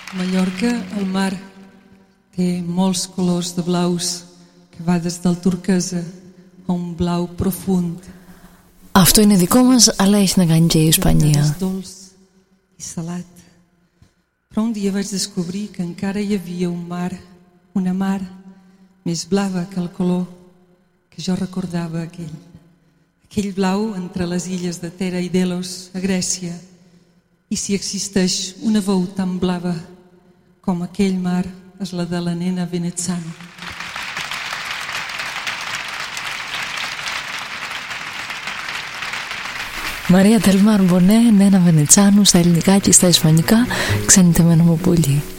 Mallorca, el mar, té molts colors de blaus que va des del turquesa a un blau profund. Αυτό είναι δικό μας, αλλά έχει να κάνει και η Ισπανία. Dolç i salat. Però un dia vaig descobrir que encara hi havia un mar, una mar més blava que el color que jo recordava aquell blau entre les illes de Tera i Delos a Grècia. I si existeix una veu tan blava com aquell mar és la de la nena Venezzano. Μαρία Τελμάρ Μπονέ, Νένα Βενετσάνου, στα ελληνικά και στα ισπανικά, ξενιτεμένο μου πολύ.